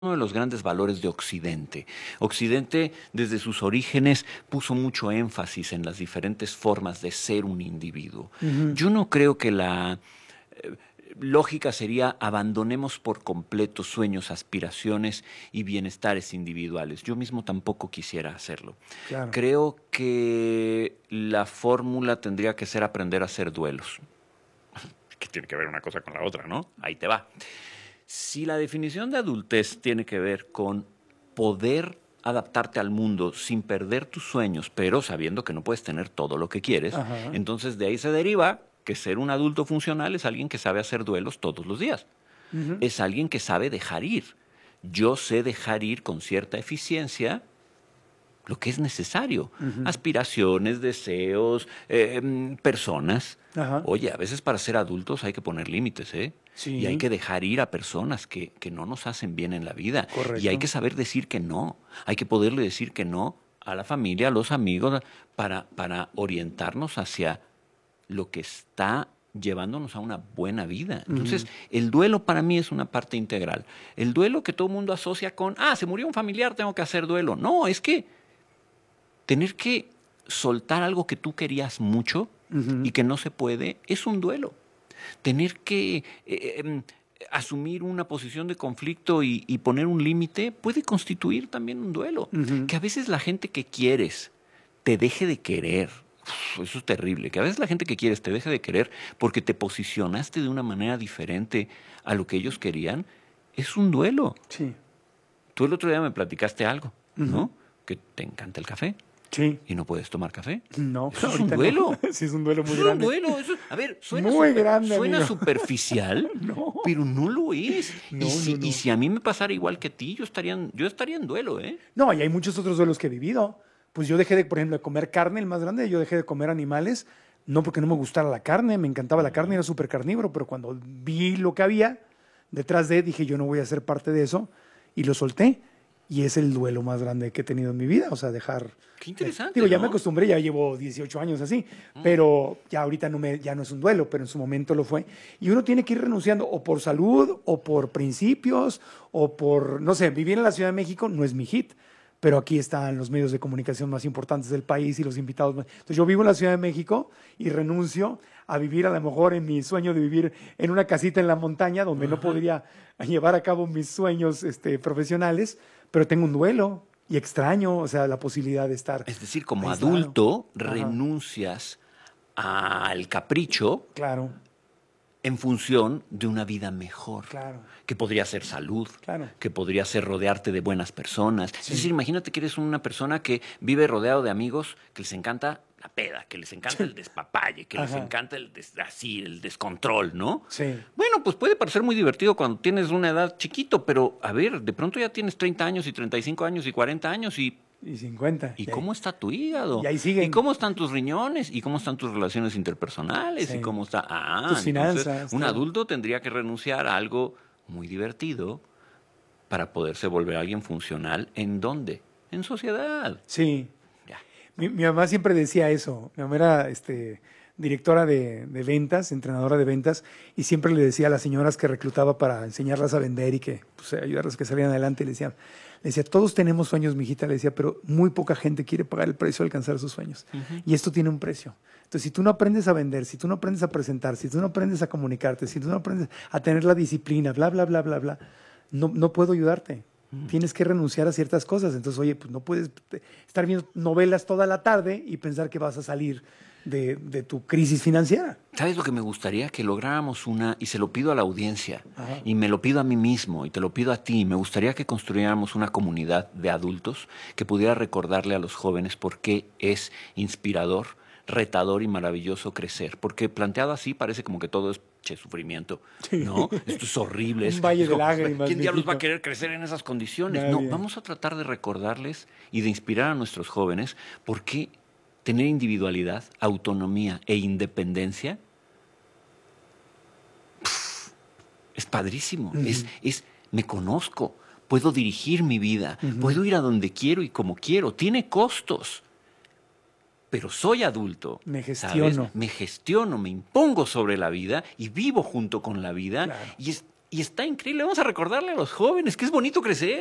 uno de los grandes valores de Occidente. Occidente, desde sus orígenes, puso mucho énfasis en las diferentes formas de ser un individuo. Ujú. Yo no creo que la lógica sería abandonemos por completo sueños, aspiraciones y bienestares individuales. Yo mismo tampoco quisiera hacerlo. Claro. Creo que la fórmula tendría que ser aprender a hacer duelos. Que tiene que ver una cosa con la otra, ¿no? Ahí te va. Si la definición de adultez tiene que ver con poder adaptarte al mundo sin perder tus sueños, pero sabiendo que no puedes tener todo lo que quieres, Ajá. entonces de ahí se deriva que ser un adulto funcional es alguien que sabe hacer duelos todos los días. Ujú. Es alguien que sabe dejar ir. Yo sé dejar ir con cierta eficiencia lo que es necesario. Ujú. Aspiraciones, deseos, personas. Ajá. Oye, a veces para ser adultos hay que poner límites, ¿eh? Y hay Sí, que dejar ir a personas que no nos hacen bien en la vida. Y hay correcto. que saber decir que no. Hay que poderle decir que no a la familia, a los amigos, para orientarnos hacia lo que está llevándonos a una buena vida. Entonces, Ujú. el duelo para mí es una parte integral. El duelo que todo el mundo asocia con, se murió un familiar, tengo que hacer duelo. No, es que tener que soltar algo que tú querías mucho Ujú. y que no se puede es un duelo. Tener que asumir una posición de conflicto y poner un límite puede constituir también un duelo. Ujú. Que a veces la gente que quieres te deje de querer. Eso es terrible. Que a veces la gente que quieres te deje de querer porque te posicionaste de una manera diferente a lo que ellos querían, es un duelo. Sí. Tú el otro día me platicaste algo, Ujú. ¿no? Que te encanta el café Sí. y no puedes tomar café. No, Eso es un ahorita no. duelo. Sí, es un duelo muy Eso es un grande. duelo. A ver, Muy grande, suena amigo. superficial, No. pero no lo es. No, Y no, si, y no. si a mí me pasara igual que a ti, yo estaría en duelo, ¿eh? No, y hay muchos otros duelos que he vivido. Pues yo dejé de, por ejemplo, de comer carne, el más grande, yo dejé de comer animales, no porque no me gustara la carne, me encantaba la carne, era súper carnívoro, pero cuando vi lo que había detrás de, dije, yo no voy a ser parte de eso, y lo solté. Y es el duelo más grande que he tenido en mi vida, o sea, dejar... Qué interesante, Digo, ya me ¿no? acostumbré, ya llevo 18 años así, pero ya ahorita ya no es un duelo, pero en su momento lo fue. Y uno tiene que ir renunciando o por salud, o por principios, o por, no sé, vivir en la Ciudad de México no es mi hit, pero aquí están los medios de comunicación más importantes del país y los invitados más. Entonces yo vivo en la Ciudad de México y renuncio a vivir a lo mejor en mi sueño de vivir en una casita en la montaña donde no podría llevar a cabo mis sueños profesionales, pero tengo un duelo y extraño, o sea, la posibilidad de estar Es decir, como aislado. adulto Ajá, renuncias al capricho claro, en función de una vida mejor, claro, que podría ser salud, claro. que podría ser rodearte de buenas personas. Sí. Es decir, imagínate que eres una persona que vive rodeado de amigos que les encanta la peda, que les encanta el despapalle, que les Ajá. encanta el descontrol, ¿no? Sí. Bueno, pues puede parecer muy divertido cuando tienes una edad chiquito, pero a ver, de pronto ya tienes 30 años y 35 años y 40 años Y 50. ¿y Y ahí, cómo está tu hígado? y ahí ¿Y siguen. cómo están tus riñones? ¿Y cómo están tus relaciones interpersonales? Sí. ¿Y cómo está? Tus Entonces finanzas, un todo. adulto tendría que renunciar a algo muy divertido para poderse volver alguien funcional. ¿En dónde? En sociedad. Sí. Ya. Mi mamá siempre decía eso. Mi mamá era directora de ventas, entrenadora de ventas, y siempre le decía a las señoras que reclutaba para enseñarlas a vender y que pues, ayudarlas a que salieran adelante, le decía, todos tenemos sueños, mijita, le decía, pero muy poca gente quiere pagar el precio de alcanzar sus sueños. Y esto tiene un precio. Entonces, si tú no aprendes a vender, si tú no aprendes a presentar, si tú no aprendes a comunicarte, si tú no aprendes a tener la disciplina, bla, bla, bla, bla, bla, no puedo ayudarte. Tienes que renunciar a ciertas cosas. Entonces, oye, pues no puedes estar viendo novelas toda la tarde y pensar que vas a salir de tu crisis financiera. ¿Sabes lo que me gustaría? Que lográramos y se lo pido a la audiencia, Ajá. y me lo pido a mí mismo, y te lo pido a ti, me gustaría que construyéramos una comunidad de adultos que pudiera recordarle a los jóvenes por qué es inspirador, retador y maravilloso crecer. Porque planteado así parece como que todo es sufrimiento, ¿no? Esto es horrible. Un valle es de como, lágrimas, ¿quién diablos va a mijito? querer crecer en esas condiciones? No, Nadie. vamos a tratar de recordarles y de inspirar a nuestros jóvenes por qué tener individualidad, autonomía e independencia es padrísimo. Me conozco, puedo dirigir mi vida, puedo ir a donde quiero y como quiero. Tiene costos, pero soy adulto. Me ¿sabes? gestiono. Me gestiono, me impongo sobre la vida y vivo junto con la vida. Claro. Y es Y está increíble, vamos a recordarle a los jóvenes que es bonito crecer.